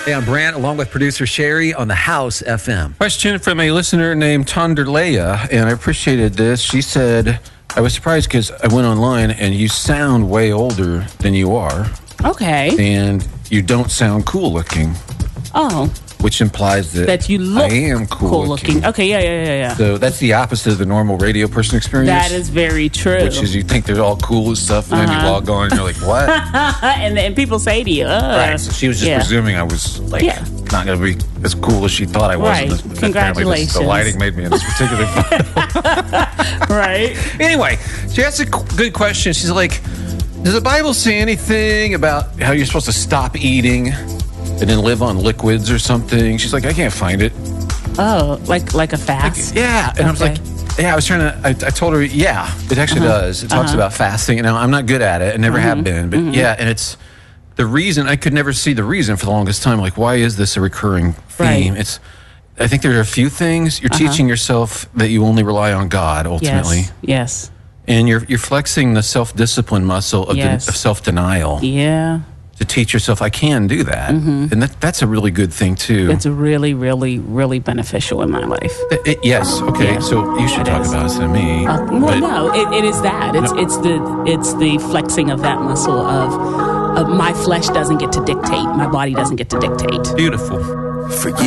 Hey, I'm Brant, along with producer Sherry on the House FM. Question from a listener named Tonderleia, and I appreciated this. She said, I was surprised because I went online and you sound way older than you are. Okay. And you don't sound cool looking. Oh. Which implies that you look I am cool looking. Okay, yeah. So that's the opposite of the normal radio person experience. That is very true. Which is you think they're all cool and stuff, and then you log on and you're like, what? and people say to you, Right, so she was just presuming I was not going to be as cool as she thought I was. Right. Congratulations. The lighting made me in this particular photo. Right. Anyway, she asked a good question. She's like, does the Bible say anything about how you're supposed to stop eating and then live on liquids or something? She's like, I can't find it. Oh, like a fast? And I was like, I was trying to, I told her, it actually does. It talks about fasting. Now, I'm not good at it. I never have been. But and it's the reason, I could never see the reason for the longest time. Like, why is this a recurring theme? Right. I think there are a few things. You're teaching yourself that you only rely on God, ultimately. Yes. And you're flexing the self-discipline muscle of self-denial. Yeah. To teach yourself, I can do that. And that's a really good thing, too. It's really, really, really beneficial in my life. Yes. Okay. Yeah. So you should talk about it to me. It is that. It's the flexing of that muscle of my flesh doesn't get to dictate. My body doesn't get to dictate. Beautiful. For